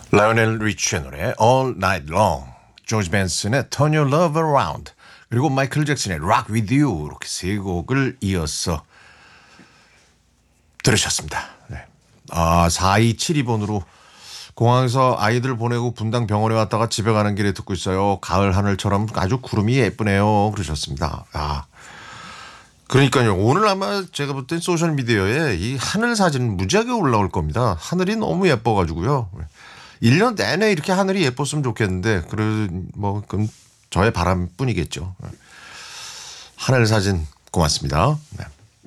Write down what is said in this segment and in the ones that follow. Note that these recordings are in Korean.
라이오넬 리치의 노래 All Night Long, 조지 벤슨의 Turn Your Love Around, 그리고 마이클 잭슨의 Rock With You, 이렇게 세 곡을 이어서 들으셨습니다. 네. 4272번으로 공항에서 아이들 보내고 분당 병원에 왔다가 집에 가는 길에 듣고 있어요. 가을 하늘처럼 아주 구름이 예쁘네요. 그러셨습니다. 그러니까요. 오늘 아마 제가 볼 땐 소셜미디어에 이 하늘 사진 무지하게 올라올 겁니다. 하늘이 너무 예뻐가지고요. 1년 내내 이렇게 하늘이 예뻤으면 좋겠는데, 그건 저의 바람뿐이겠죠. 하늘 사진 고맙습니다. 네.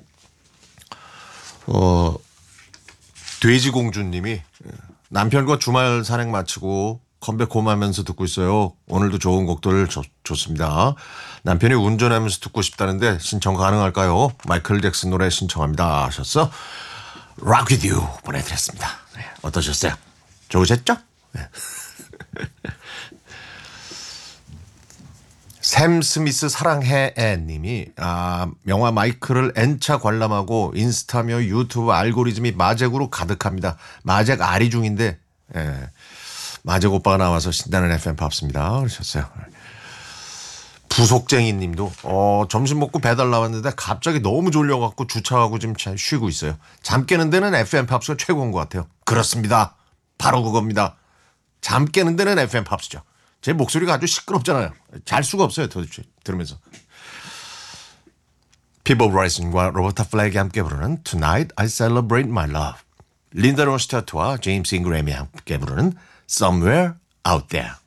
돼지공주님이 남편과 주말 산행 마치고 컴백 홈하면서 듣고 있어요. 오늘도 좋은 곡들 좋습니다. 남편이 운전하면서 듣고 싶다는데 신청 가능할까요? 마이클 잭슨 노래 신청합니다 하셨어. Rock With You 보내드렸습니다. 네. 어떠셨어요? 좋으셨죠? 네. 샘 스미스 사랑해 님이 영화 마이클을 N차 관람하고 인스타며 유튜브 알고리즘이 마잭으로 가득합니다. 마잭 아리 중인데 마잭 오빠가 나와서 신나는 FM 팝습니다. 그러셨어요. 부속쟁이 님도 점심 먹고 배달 나왔는데 갑자기 너무 졸려갖고 주차하고 지금 쉬고 있어요. 잠 깨는 데는 FM 팝스가 최고인 것 같아요. 그렇습니다. 바로 그겁니다. 잠 깨는 데는 FM 팝스죠. 제 목소리가 아주 시끄럽잖아요. 잘 수가 없어요. 도대체 들으면서. 피버 브라이슨과 로버타 플렉이 함께 부르는 Tonight I Celebrate My Love, 린다 론스타트와 제임스 잉그램이 함께 부르는 Somewhere Out There.